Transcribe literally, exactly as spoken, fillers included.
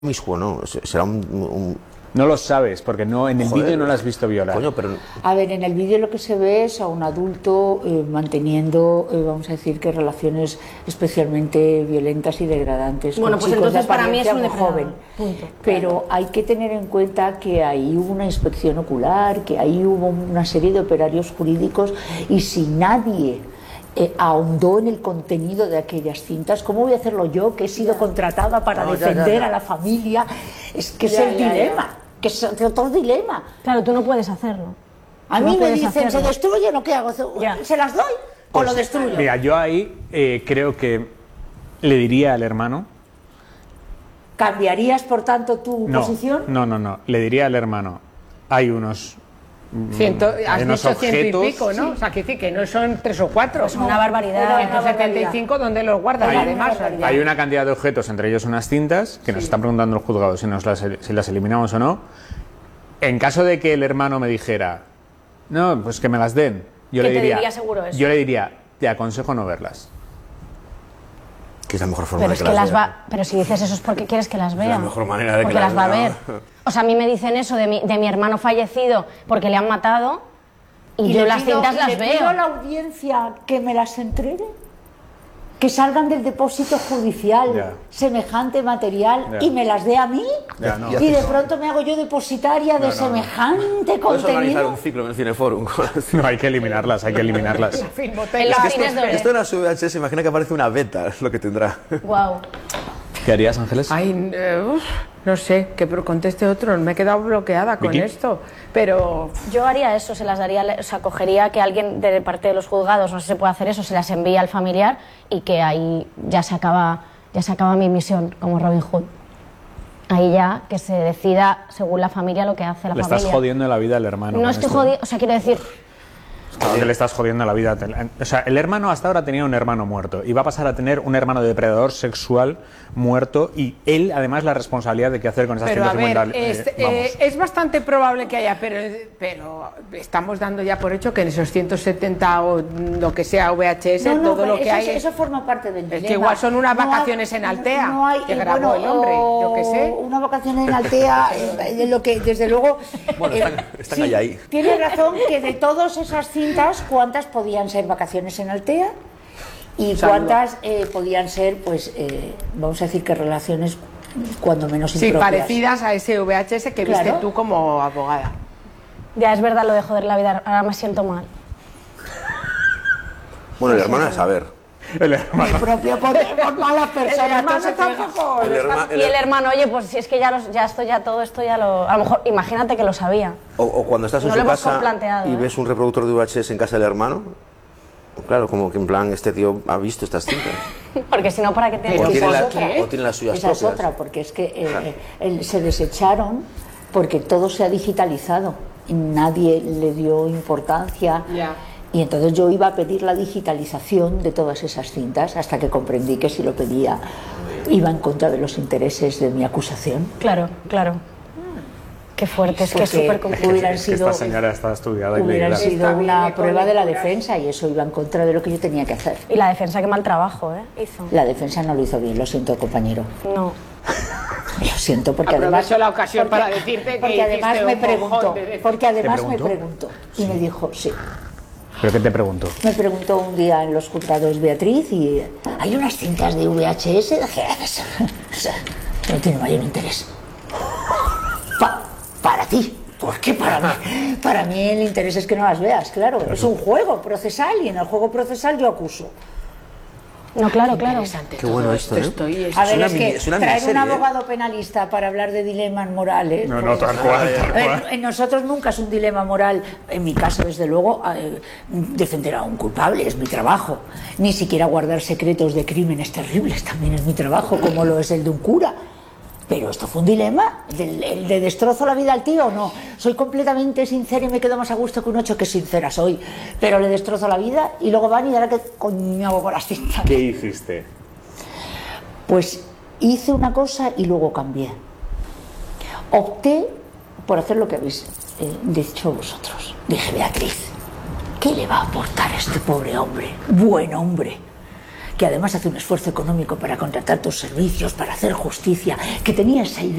promiscuo, ¿no? Será un, un... No lo sabes, porque no en el vídeo no lo has visto violar. Coño, pero... A ver, en el vídeo lo que se ve es a un adulto eh, manteniendo, eh, vamos a decir, que relaciones especialmente violentas y degradantes. Bueno, con pues chicos entonces de para mí es un apariencia muy joven. Punto. Pero Claro. hay que tener en cuenta que ahí hubo una inspección ocular, que ahí hubo una serie de operarios jurídicos y si nadie Eh, ahondó en el contenido de aquellas cintas, ¿cómo voy a hacerlo yo, que he sido contratada para No, ya, defender ya, ya. a la familia? Es que es Ya, el ya, dilema, ya. que es otro dilema. Claro, tú no puedes hacerlo. A Tú mí no me puedes dicen, hacerlo. ¿se destruyen o qué hago? Ya. ¿Se las doy o lo destruyo? Mira, yo ahí eh, creo que le diría al hermano... ¿Cambiarías, por tanto, tu No, posición? no, no, no. Le diría al hermano, hay unos... Ciento, has hay unos dicho ciento y objetos... pico, ¿no? O sea, que sí, que no son tres o cuatro. Es una barbaridad. Era ciento setenta y cinco, ¿dónde los guardas? Hay- Además, hay- Hay una cantidad de objetos, entre ellos unas cintas, que nos están preguntando el juzgado si, nos las, si las eliminamos o no. En caso de que el hermano me dijera, no, pues que me las den, yo Que le te diría, diría seguro eso. yo le diría, te aconsejo no verlas. Que es la mejor forma Pero de es que, que las las vea. va. Pero si dices eso es porque quieres que las vea. la mejor manera de que porque las las va a vea. ver. O sea, a mí me dicen eso de mi, de mi hermano fallecido porque le han matado y, yo le las pido- cintas y las le pido veo. a la audiencia que me las entregue, que salgan del depósito judicial Ya. semejante material Ya. y me las dé a mí. Ya, no. Y de pronto me hago yo depositaria de no, no. semejante Puedes organizar contenido. un ciclo en el Cineforum. con las- No, hay que eliminarlas, hay que eliminarlas. en fin, En botella. los Es que cines de esto, oro. esto en la V H S, imagina que aparece una beta, es lo que tendrá. Wow. ¿Qué harías, Ángeles? Ay, eh, uf, no sé, que pero conteste otro. Me he quedado bloqueada con Vicky. esto. Pero Yo haría eso, se las daría, o sea, cogería que alguien de parte de los juzgados, no sé si se puede hacer eso, se las envía al familiar y que ahí ya se acaba, ya se acaba mi misión como Robin Hood. Ahí ya que se decida según la familia lo que hace la Le familia. estás jodiendo la vida al hermano. No con estoy esto. jodiendo, o sea, quiero decir, Claro que le estás jodiendo la vida. O sea, el hermano hasta ahora tenía un hermano muerto y va a pasar a tener un hermano depredador sexual muerto y él, además, la responsabilidad de qué hacer con esas Pero a cintas ver, documentales. es, Eh, vamos. eh, es bastante probable que haya, pero, pero estamos dando ya por hecho que en esos ciento setenta o lo que sea V H S, No, no, todo pero lo que eso, hay. es- eso forma parte del Es dilema. que igual son unas No hay- vacaciones en Altea, no hay- que eh, grabó bueno, el hombre, yo qué sé. o Una vacación en Altea, eh, de lo que desde luego. Bueno, están- están ahí, ahí. Tienes razón que de todas esas cintas, ¿cuántas podían ser vacaciones en Altea? Y Saludo. cuántas eh, podían ser, pues, eh, vamos a decir que relaciones cuando menos Sí, impropias. parecidas a ese V H S que viste Claro. tú como abogada. ya es verdad lo de joder la vida, ahora me siento mal. Bueno, el hermano es saber. El hermano. El propio por, por malas personas. hermano no se tampoco. pega. El herma- Y el hermano, oye, pues si es que ya, los, ya esto, ya todo esto ya lo... A lo mejor, imagínate que lo sabía. O, o cuando estás en No su lo hemos casa planteado, y ¿eh? ves un reproductor de V H S en casa del hermano, claro, como que en plan, este tío ha visto estas cintas. Porque si no, ¿para qué tiene O Esa tiene, es la- otra. o tiene las suyas Esa es propias. otra, porque es que eh, el- se desecharon porque todo se ha digitalizado y nadie le dio importancia. Ya. Y entonces yo iba a pedir la digitalización de todas esas cintas hasta que comprendí que si lo pedía iba en contra de los intereses de mi acusación. Claro, claro. Qué fuerte, es que es Porque súper complicado. hubieran Es que sido, esta señora está estudiada y hubieran leída. sido Está bien, una con prueba de la lecturas. defensa y eso iba en contra de lo que yo tenía que hacer. Y la defensa, qué mal trabajo, ¿eh? Hizo. La defensa no lo hizo bien, lo siento, compañero. No. Lo siento porque Aprovecho además la ocasión para decirte que porque además hiciste me un mojón preguntó de defensa. porque además ¿Te me preguntó? preguntó y me dijo sí. ¿Pero qué te pregunto? Me preguntó un día en los juzgados Beatriz y hay unas cintas de V H S que no tiene mayor interés. Pa- para ti. ¿Por qué para mí? Para mí el interés es que no las veas, claro. Es un juego procesal y en el juego procesal yo acuso. No, claro, claro. Interesante Qué todo bueno esto, ¿eh? Estoy, A ver, una es mini- que es una traer un miniserie, ¿eh? abogado penalista para hablar de dilemas morales. No, no, pues, tal cual, tal eh, cual. En nosotros nunca es un dilema moral, en mi caso, desde luego, eh, defender a un culpable, es mi trabajo. Ni siquiera guardar secretos de crímenes terribles, también es mi trabajo, como lo es el de un cura. Pero esto fue un dilema, ¿el, el de destrozo la vida al tío o no? Soy completamente sincera y me quedo más a gusto que un ocho que sincera soy. Pero le destrozo la vida y luego van y ahora qué coño hago con las cintas. ¿Qué hiciste? Pues hice una cosa y luego cambié. Opté por hacer lo que habéis eh, dicho vosotros. Dije, Beatriz, ¿qué le va a aportar a este pobre hombre? Buen hombre. que además hace un esfuerzo económico para contratar tus servicios, para hacer justicia, que tenía esa idea